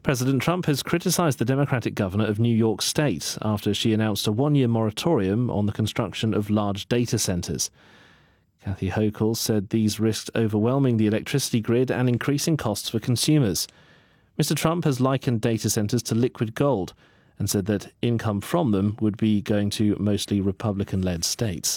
President Trump has criticised the Democratic governor of New York State after she announced a one-year moratorium on the construction of large data centres. Kathy Hochul said these risked overwhelming the electricity grid and increasing costs for consumers. Mr. Trump has likened data centres to liquid gold and said that income from them would be going to mostly Republican-led states.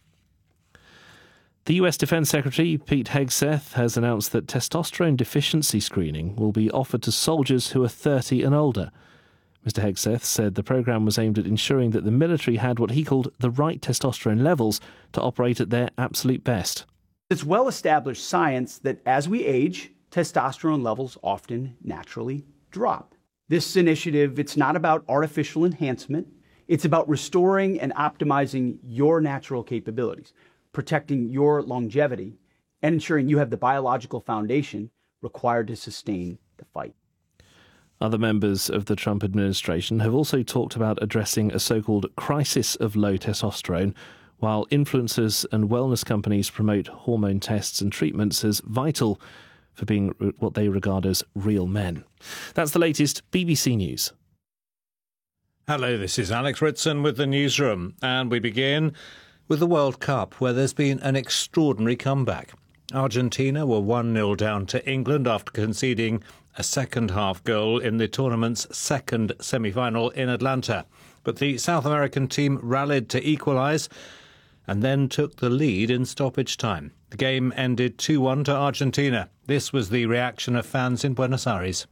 The US Defence Secretary, Pete Hegseth, has announced that testosterone deficiency screening will be offered to soldiers who are 30 and older. Mr. Hegseth said the programme was aimed at ensuring that the military had what he called the right testosterone levels to operate at their absolute best. It's well-established science that as we age, testosterone levels often naturally drop. This initiative, it's not about artificial enhancement. It's about restoring and optimizing your natural capabilities, protecting your longevity, and ensuring you have the biological foundation required to sustain the fight. Other members of the Trump administration have also talked about addressing a so-called crisis of low testosterone, while influencers and wellness companies promote hormone tests and treatments as vital for being what they regard as real men. That's the latest BBC News. Hello, this is Alex Ritson with the newsroom, and we begin with the World Cup, where there's been an extraordinary comeback. Argentina were 1-0 down to England after conceding a second-half goal in the tournament's second semi-final in Atlanta. But the South American team rallied to equalise and then took the lead in stoppage time. The game ended 2-1 to Argentina. This was the reaction of fans in Buenos Aires.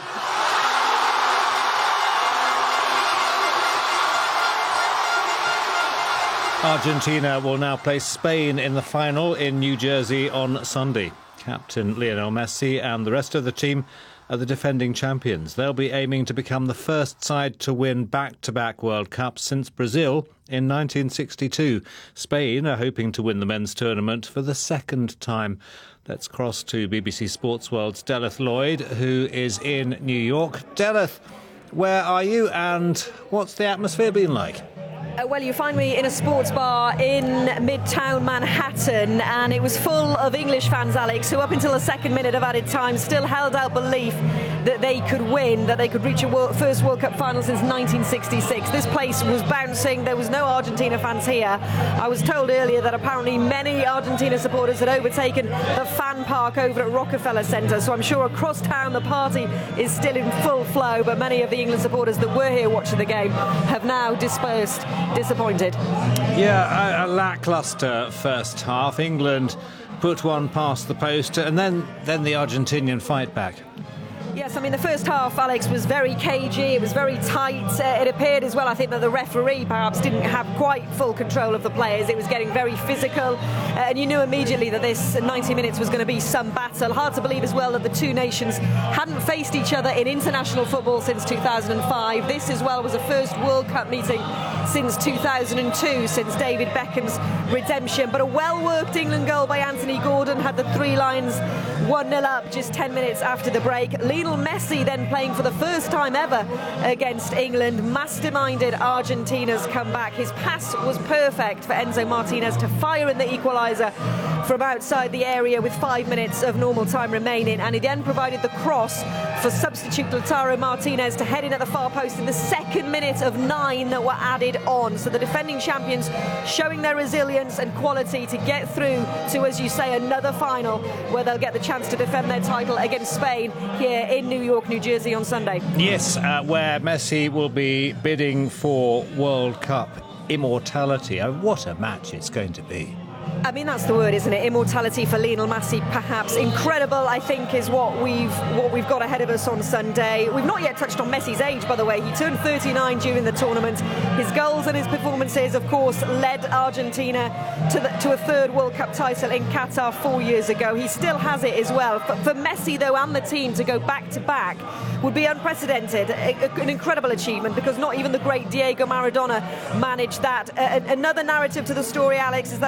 Argentina will now play Spain in the final in New Jersey on Sunday. Captain Lionel Messi and the rest of the team are the defending champions. They'll be aiming to become the first side to win back-to-back World Cups since Brazil in 1962. Spain are hoping to win the men's tournament for the second time. Let's cross to BBC Sports World's Delith Lloyd, who is in New York. Delith, where are you and what's the atmosphere been like? Well, you find me in a sports bar in Midtown Manhattan, and it was full of English fans, Alex, who up until the second minute of added time still held out belief that they could win, that they could reach a first World Cup final since 1966. This place was bouncing. There was no Argentina fans here. I was told earlier that apparently many Argentina supporters had overtaken the fan park over at Rockefeller Center, so I'm sure across town the party is still in full flow, but many of the England supporters that were here watching the game have now dispersed. Disappointed. Yeah, a lacklustre first half. England put one past the post and then the Argentinian fight back. Yes, I mean, the first half, Alex, was very cagey, it was very tight. It appeared as well, I think, that the referee perhaps didn't have quite full control of the players. It was getting very physical, and you knew immediately that this 90 minutes was going to be some battle. Hard to believe as well that the two nations hadn't faced each other in international football since 2005. This as well was the first World Cup meeting since 2002, since David Beckham's redemption. But a well-worked England goal by Anthony Gordon had the three lions 1-0 up just 10 minutes after the break. Lionel Messi then playing for the first time ever against England masterminded Argentina's comeback. His pass was perfect for Enzo Martinez to fire in the equaliser from outside the area with 5 minutes of normal time remaining, and he then provided the cross for substitute Lautaro Martinez to head in at the far post in the second minute of 9 that were added on. So the defending champions showing their resilience and quality to get through to, as you say, another final where they'll get the chance to defend their title against Spain here in New York, New Jersey on Sunday. Yes, where Messi will be bidding for World Cup immortality. What a match it's going to be. I mean, that's the word, isn't it? Immortality for Lionel Messi, perhaps. Incredible, I think, is what we've got ahead of us on Sunday. We've not yet touched on Messi's age, by the way. He turned 39 during the tournament. His goals and his performances, of course, led Argentina to a third World Cup title in Qatar 4 years ago. He still has it as well. For Messi, though, and the team to go back-to-back would be unprecedented. An incredible achievement, because not even the great Diego Maradona managed that. Another narrative to the story, Alex, is that, of course,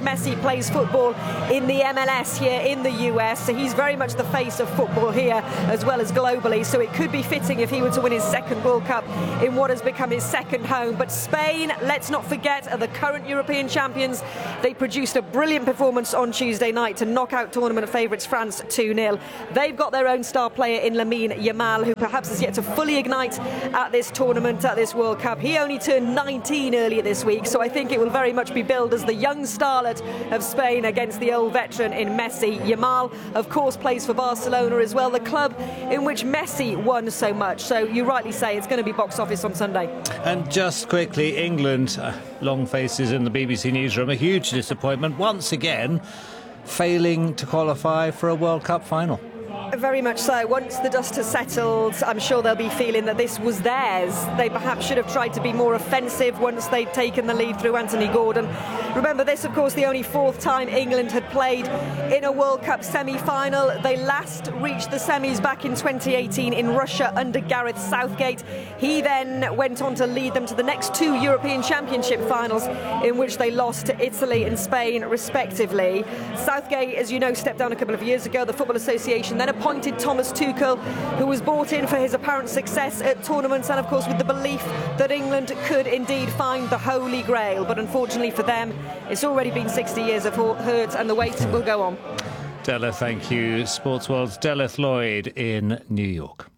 Messi plays football in the MLS here in the US, so he's very much the face of football here as well as globally, so it could be fitting if he were to win his second World Cup in what has become his second home. But Spain, let's not forget, are the current European champions. They produced a brilliant performance on Tuesday night to knock out tournament favourites France 2-0. They've got their own star player in Lamine Yamal, who perhaps has yet to fully ignite at this tournament, at this World Cup. He only turned 19 earlier this week, so I think it will very much be billed as the young starlet of Spain against the old veteran in Messi. Yamal, of course, plays for Barcelona as well, the club in which Messi won so much. So you rightly say it's going to be box office on Sunday. And just quickly, England, long faces in the BBC newsroom, a huge disappointment once again, failing to qualify for a World Cup final. Very much so. Once the dust has settled, I'm sure they'll be feeling that this was theirs. They perhaps should have tried to be more offensive once they'd taken the lead through Anthony Gordon. Remember, this, of course, the only fourth time England had played in a World Cup semi-final. They last reached the semis back in 2018 in Russia under Gareth Southgate. He then went on to lead them to the next two European Championship finals, in which they lost to Italy and Spain, respectively. Southgate, as you know, stepped down a couple of years ago. The Football Association then appointed Thomas Tuchel, who was brought in for his apparent success at tournaments and, of course, with the belief that England could indeed find the Holy Grail. But unfortunately for them, it's already been 60 years of hurt, and the wait will go on. Della, thank you. Sports World's Delith Lloyd in New York.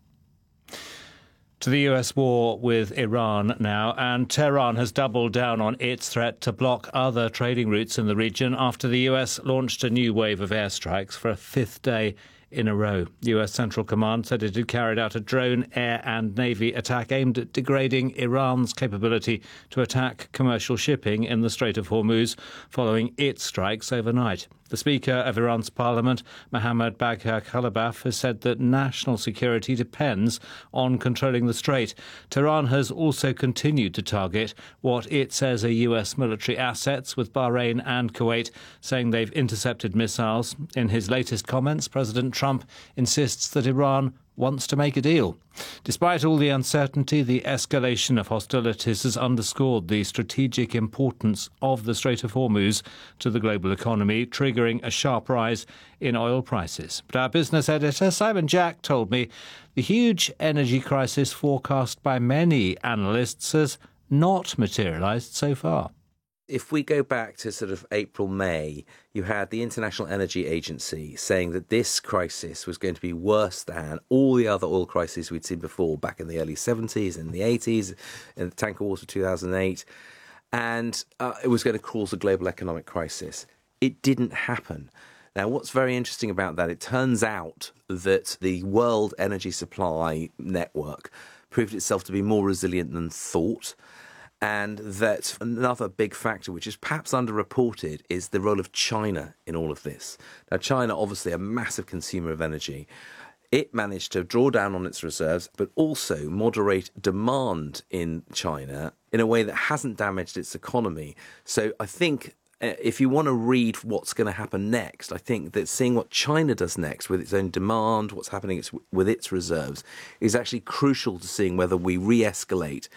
To the US war with Iran now, and Tehran has doubled down on its threat to block other trading routes in the region after the US launched a new wave of airstrikes for a fifth day in a row. US Central Command said it had carried out a drone, air and navy attack aimed at degrading Iran's capability to attack commercial shipping in the Strait of Hormuz following its strikes overnight. The Speaker of Iran's parliament, Mohammad Bagher Khalibaf, has said that national security depends on controlling the strait. Tehran has also continued to target what it says are US military assets, with Bahrain and Kuwait saying they've intercepted missiles. In his latest comments, President Trump insists that Iran wants to make a deal. Despite all the uncertainty, the escalation of hostilities has underscored the strategic importance of the Strait of Hormuz to the global economy, triggering a sharp rise in oil prices. But our business editor, Simon Jack, told me the huge energy crisis forecast by many analysts has not materialised so far. If we go back to sort of April, May, you had the International Energy Agency saying that this crisis was going to be worse than all the other oil crises we'd seen before, back in the early 70s and the 80s, in the tanker wars of 2008, and it was going to cause a global economic crisis. It didn't happen. Now, what's very interesting about that, it turns out that the world energy supply network proved itself to be more resilient than thought. And that another big factor, which is perhaps underreported, is the role of China in all of this. Now, China, obviously a massive consumer of energy. It managed to draw down on its reserves, but also moderate demand in China in a way that hasn't damaged its economy. So I think if you want to read what's going to happen next, I think that seeing what China does next with its own demand, what's happening with its reserves, is actually crucial to seeing whether we re-escalate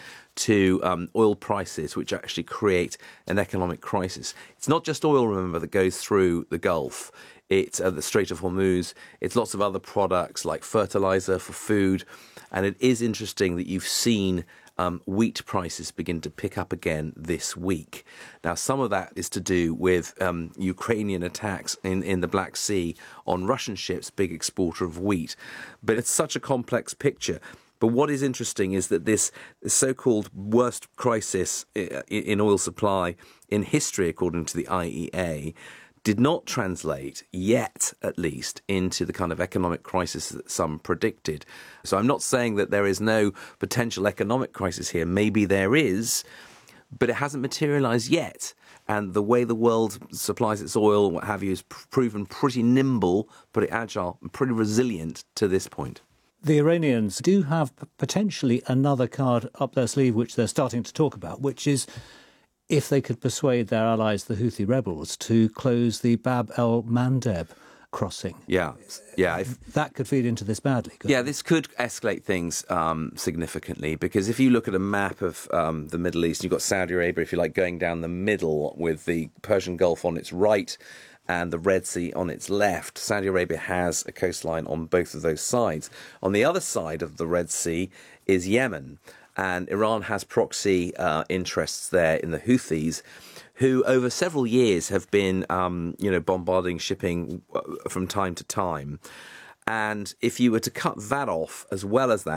to oil prices, which actually create an economic crisis. It's not just oil, remember, that goes through the Gulf. It's the Strait of Hormuz. It's lots of other products like fertilizer for food. And it is interesting that you've seen wheat prices begin to pick up again this week. Now, some of that is to do with Ukrainian attacks in the Black Sea on Russian ships, big exporter of wheat. But it's such a complex picture. But what is interesting is that this so-called worst crisis in oil supply in history, according to the IEA, did not translate yet, at least, into the kind of economic crisis that some predicted. So I'm not saying that there is no potential economic crisis here. Maybe there is, but it hasn't materialised yet. And the way the world supplies its oil, what have you, has proven pretty nimble, pretty agile, and pretty resilient to this point. The Iranians do have potentially another card up their sleeve, which they're starting to talk about, which is if they could persuade their allies, the Houthi rebels, to close the Bab el-Mandeb crossing. Yeah. That could feed into this badly. Yeah, this could escalate things significantly, because if you look at a map of the Middle East, you've got Saudi Arabia, if you like, going down the middle with the Persian Gulf on its right and the Red Sea on its left. Saudi Arabia has a coastline on both of those sides. On the other side of the Red Sea is Yemen, and Iran has proxy interests there in the Houthis, who over several years have been, bombarding shipping from time to time. And if you were to cut that off as well as that,